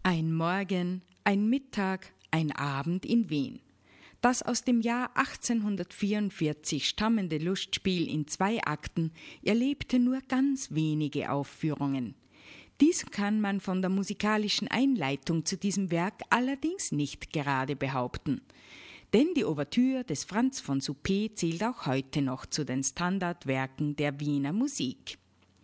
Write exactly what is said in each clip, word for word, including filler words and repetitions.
Ein Morgen, ein Mittag, ein Abend in Wien. Das aus dem Jahr achtzehnhundertvierundvierzig stammende Lustspiel in zwei Akten erlebte nur ganz wenige Aufführungen. Dies kann man von der musikalischen Einleitung zu diesem Werk allerdings nicht gerade behaupten. Denn die Ouvertüre des Franz von Suppé zählt auch heute noch zu den Standardwerken der Wiener Musik.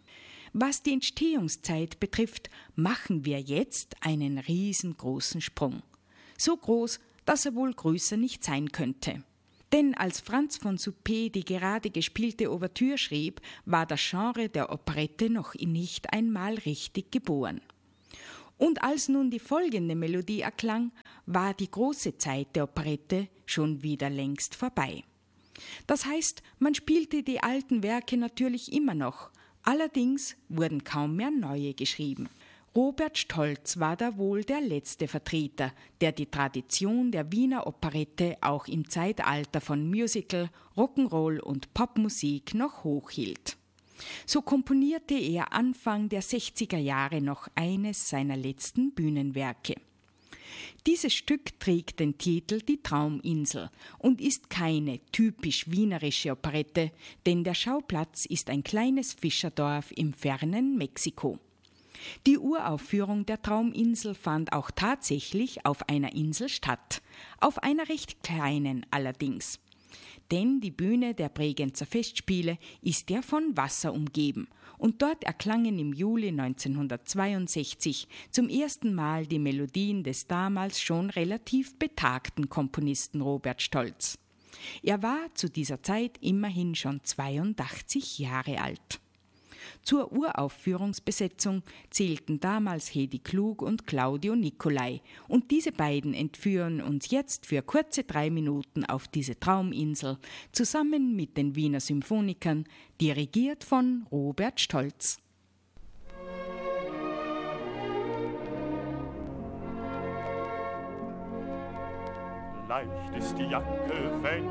Was die Entstehungszeit betrifft, machen wir jetzt einen riesengroßen Sprung. So groß, dass er wohl größer nicht sein könnte. Denn als Franz von Suppé die gerade gespielte Ouvertüre schrieb, war das Genre der Operette noch nicht einmal richtig geboren. Und als nun die folgende Melodie erklang, war die große Zeit der Operette schon wieder längst vorbei. Das heißt, man spielte die alten Werke natürlich immer noch, allerdings wurden kaum mehr neue geschrieben. Robert Stolz war da wohl der letzte Vertreter, der die Tradition der Wiener Operette auch im Zeitalter von Musical, Rock'n'Roll und Popmusik noch hochhielt. So komponierte er Anfang der sechziger Jahre noch eines seiner letzten Bühnenwerke. Dieses Stück trägt den Titel Die Trauminsel und ist keine typisch wienerische Operette, denn der Schauplatz ist ein kleines Fischerdorf im fernen Mexiko. Die Uraufführung der Trauminsel fand auch tatsächlich auf einer Insel statt, auf einer recht kleinen allerdings. Denn die Bühne der Bregenzer Festspiele ist ja von Wasser umgeben und dort erklangen im Juli neunzehnhundertzweiundsechzig zum ersten Mal die Melodien des damals schon relativ betagten Komponisten Robert Stolz. Er war zu dieser Zeit immerhin schon zweiundachtzig Jahre alt. Zur Uraufführungsbesetzung zählten damals Hedi Klug und Claudio Nicolai und diese beiden entführen uns jetzt für kurze drei Minuten auf diese Trauminsel zusammen mit den Wiener Symphonikern, dirigiert von Robert Stolz. Leicht ist die Jacke, fein